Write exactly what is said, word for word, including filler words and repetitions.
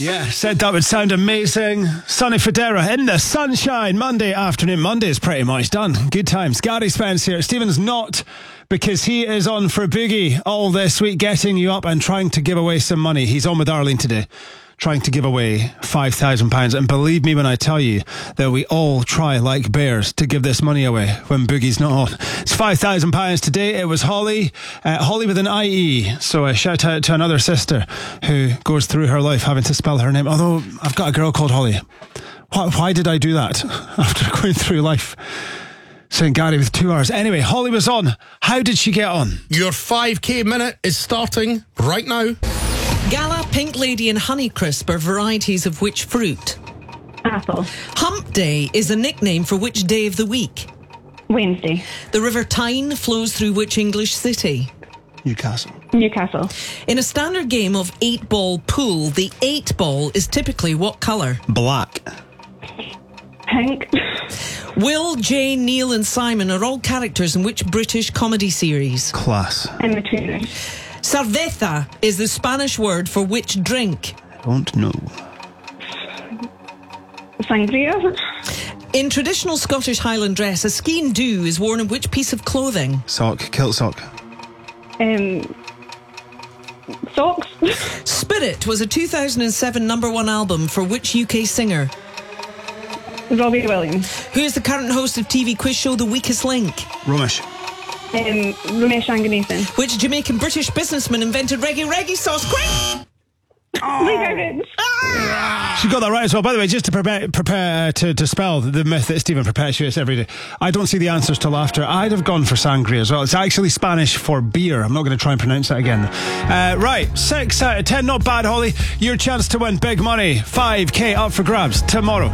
Yeah, said that would sound amazing. Sonny Federa in the sunshine. Monday afternoon. Monday is pretty much done. Good times. Gary Spence here. Stephen's not, because he is on for Boogie all this week, getting you up and trying to give away some money. He's on with Arlene today, trying to give away five thousand pounds. And believe me when I tell you that we all try like bears to give this money away when Boogie's not on. It's five thousand pounds today. It was Holly, uh, Holly with an I E. So a shout out to another sister who goes through her life having to spell her name. Although I've got a girl called Holly. Why, why did I do that after going through life saying Gary with two R's? Anyway, Holly was on. How did she get on? Your five K minute is starting right now. Gala, Pink Lady and Honeycrisp are varieties of which fruit? Apple. Hump Day is a nickname for which day of the week? Wednesday. The River Tyne flows through which English city? Newcastle. Newcastle. In a standard game of eight-ball pool, the eight ball is typically what colour? Black. Pink. Will, Jane, Neil and Simon are all characters in which British comedy series? Class. In-betweeners. Cerveza is the Spanish word for which drink? I don't know. Sangria. In traditional Scottish Highland dress, a skene dhu is worn in which piece of clothing? Sock. Kilt sock. Um, socks. Spirit was a two thousand seven number one album for which U K singer? Robbie Williams. Who is the current host of T V quiz show The Weakest Link? Romish. Um, Ramesh Ranganathan. Which Jamaican British businessman invented reggae reggae sauce? Quick! Lee Gardens. She got that right as well. By the way, just to prepare, prepare uh, to, to spell the myth that Stephen perpetuates every day, I don't see the answers till after. I'd have gone for sangria as well. It's actually Spanish for beer. I'm not going to try and pronounce that again. Uh, right, six out of ten, not bad, Holly. Your chance to win big money, five K up for grabs tomorrow.